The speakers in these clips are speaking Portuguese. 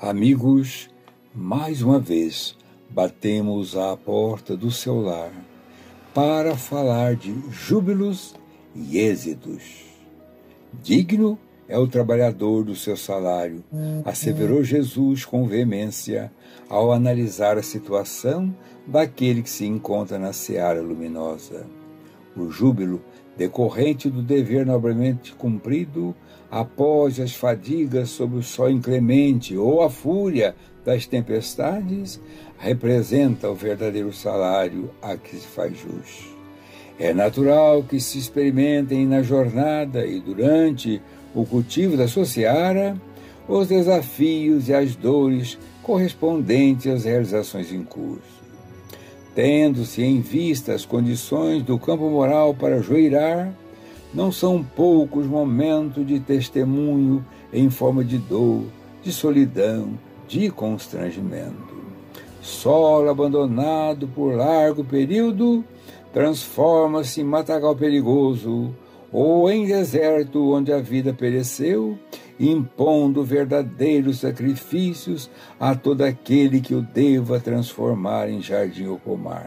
Amigos, mais uma vez batemos à porta do seu lar para falar de júbilos e êxitos. Digno é o trabalhador do seu salário, asseverou Jesus com veemência ao analisar a situação daquele que se encontra na seara luminosa. O júbilo, decorrente do dever nobremente cumprido, após as fadigas sob o sol inclemente ou a fúria das tempestades, representa o verdadeiro salário a que se faz jus. É natural que se experimentem na jornada e durante o cultivo da sua seara os desafios e as dores correspondentes às realizações em curso. Tendo-se em vista as condições do campo moral para joeirar, não são poucos momentos de testemunho em forma de dor, de solidão, de constrangimento. Solo abandonado por largo período, transforma-se em matagal perigoso, ou em deserto onde a vida pereceu, impondo verdadeiros sacrifícios a todo aquele que o deva transformar em jardim ou pomar.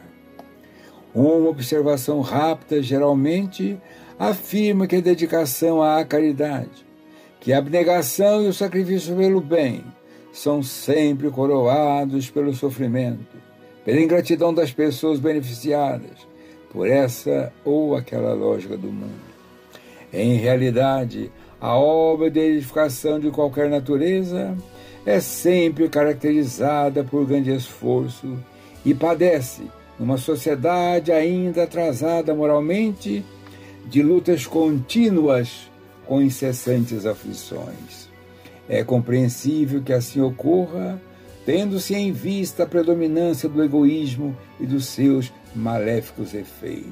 Uma observação rápida, geralmente, afirma que a dedicação à caridade, que a abnegação e o sacrifício pelo bem são sempre coroados pelo sofrimento, pela ingratidão das pessoas beneficiadas por essa ou aquela lógica do mundo. Em realidade, a obra de edificação de qualquer natureza é sempre caracterizada por grande esforço e padece, numa sociedade ainda atrasada moralmente, de lutas contínuas com incessantes aflições. É compreensível que assim ocorra, tendo-se em vista a predominância do egoísmo e dos seus maléficos efeitos.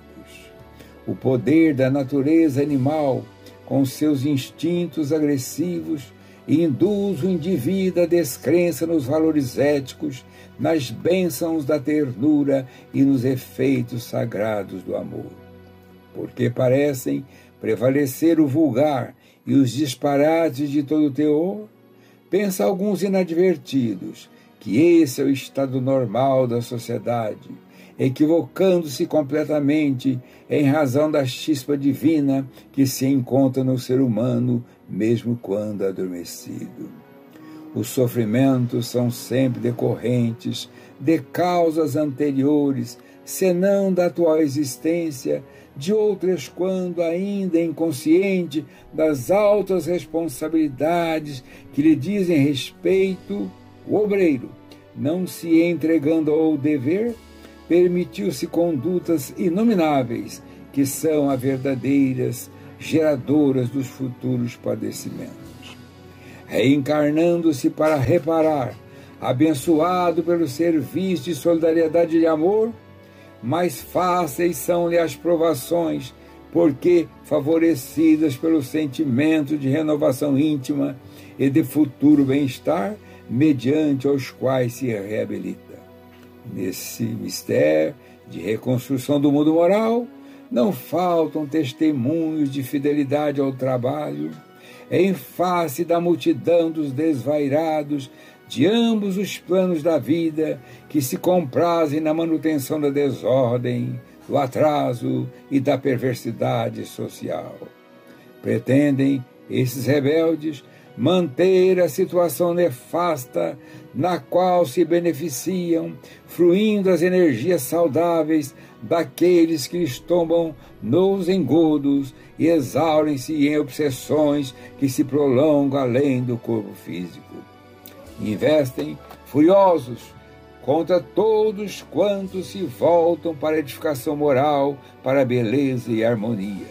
O poder da natureza animal, com seus instintos agressivos, induz o indivíduo à descrença nos valores éticos, nas bênçãos da ternura e nos efeitos sagrados do amor. Porque parecem prevalecer o vulgar e os disparates de todo teor, pensa alguns inadvertidos que esse é o estado normal da sociedade, equivocando-se completamente em razão da chispa divina que se encontra no ser humano, mesmo quando adormecido. Os sofrimentos são sempre decorrentes de causas anteriores, senão da atual existência, de outras quando ainda inconsciente das altas responsabilidades que lhe dizem respeito, o obreiro, não se entregando ao dever, permitiu-se condutas inomináveis, que são as verdadeiras geradoras dos futuros padecimentos. Reencarnando-se para reparar, abençoado pelo serviço de solidariedade e de amor, mais fáceis são-lhe as provações, porque favorecidas pelo sentimento de renovação íntima e de futuro bem-estar, mediante os quais se reabilita. Nesse mistério de reconstrução do mundo moral, não faltam testemunhos de fidelidade ao trabalho, em face da multidão dos desvairados de ambos os planos da vida, que se comprazem na manutenção da desordem, do atraso e da perversidade social. Pretendem esses rebeldes manter a situação nefasta na qual se beneficiam, fruindo as energias saudáveis daqueles que lhes tombam nos engodos e exaurem-se em obsessões que se prolongam além do corpo físico. Investem furiosos contra todos quantos se voltam para a edificação moral, para a beleza e a harmonia.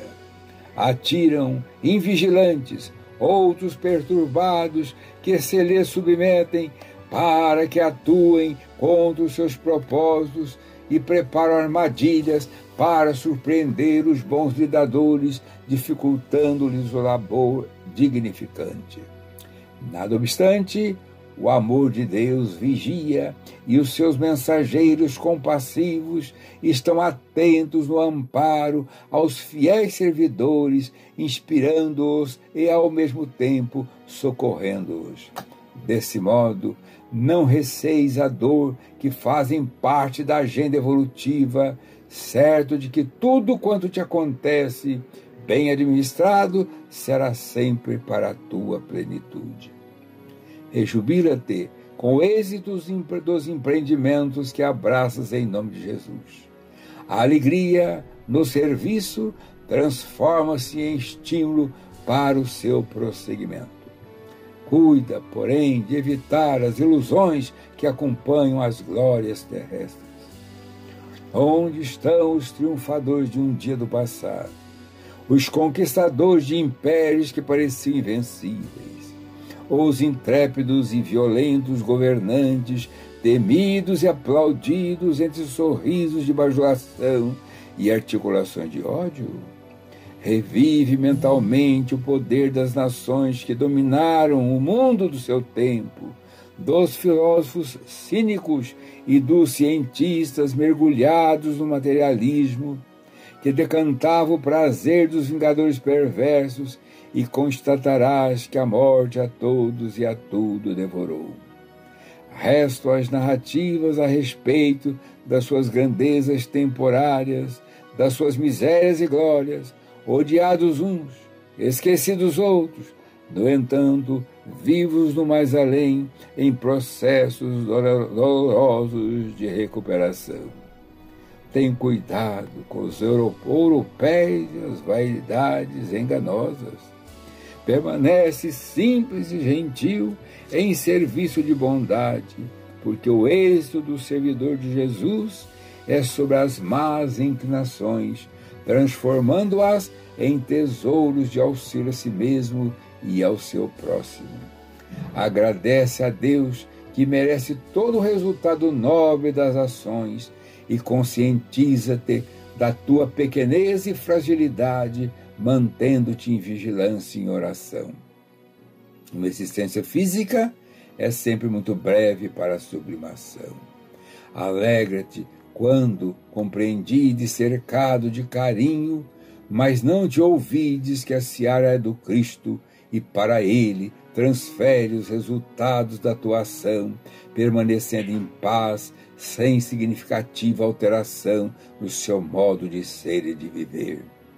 Atiram invigilantes, outros perturbados que se lhes submetem para que atuem contra os seus propósitos e preparam armadilhas para surpreender os bons lidadores, dificultando-lhes o labor dignificante. Nada obstante, o amor de Deus vigia e os seus mensageiros compassivos estão atentos no amparo aos fiéis servidores, inspirando-os e, ao mesmo tempo, socorrendo-os. Desse modo, não receis a dor que fazem parte da agenda evolutiva, certo de que tudo quanto te acontece, bem administrado, será sempre para a tua plenitude. Rejubila-te com o êxito dos empreendimentos que abraças em nome de Jesus. A alegria no serviço transforma-se em estímulo para o seu prosseguimento. Cuida, porém, de evitar as ilusões que acompanham as glórias terrestres. Onde estão os triunfadores de um dia do passado? Os conquistadores de impérios que pareciam invencíveis? Ou os intrépidos e violentos governantes, temidos e aplaudidos entre sorrisos de bajulação e articulações de ódio? Revive mentalmente o poder das nações que dominaram o mundo do seu tempo, dos filósofos cínicos e dos cientistas mergulhados no materialismo, que decantavam o prazer dos vingadores perversos, e constatarás que a morte a todos e a tudo devorou. Restam as narrativas a respeito das suas grandezas temporárias, das suas misérias e glórias, odiados uns, esquecidos outros, no entanto, vivos no mais além, em processos dolorosos de recuperação. Tem cuidado com os ouropéis e as vaidades enganosas. Permanece simples e gentil em serviço de bondade, porque o êxito do servidor de Jesus é sobre as más inclinações, transformando-as em tesouros de auxílio a si mesmo e ao seu próximo. Agradece a Deus, que merece todo o resultado nobre das ações, e conscientiza-te da tua pequenez e fragilidade, mantendo-te em vigilância e em oração. Uma existência física é sempre muito breve para a sublimação. Alegra-te quando compreendides cercado de carinho, mas não te ouvides que a seara é do Cristo, e para ele transfere os resultados da tua ação, permanecendo em paz, sem significativa alteração no seu modo de ser e de viver.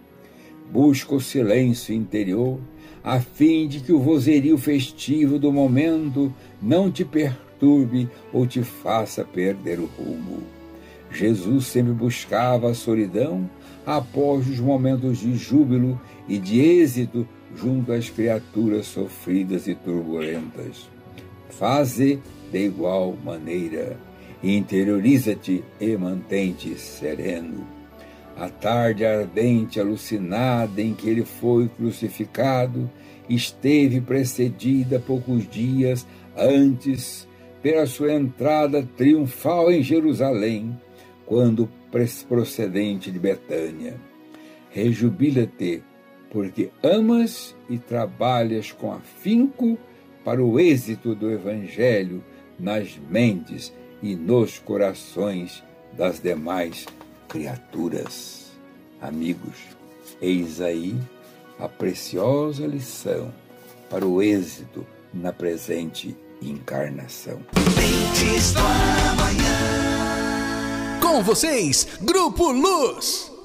Busca o silêncio interior, a fim de que o vozerio festivo do momento não te perturbe ou te faça perder o rumo. Jesus sempre buscava a solidão após os momentos de júbilo e de êxito junto às criaturas sofridas e turbulentas. Faze de igual maneira, interioriza-te e mantém-te sereno. A tarde ardente, alucinada em que ele foi crucificado, esteve precedida poucos dias antes pela sua entrada triunfal em Jerusalém, quando procedente de Betânia. Rejubila-te, porque amas e trabalhas com afinco para o êxito do Evangelho nas mentes e nos corações das demais criaturas. Amigos, eis aí a preciosa lição para o êxito na presente encarnação. Mentes do Amanhã. Com vocês, Grupo Luz.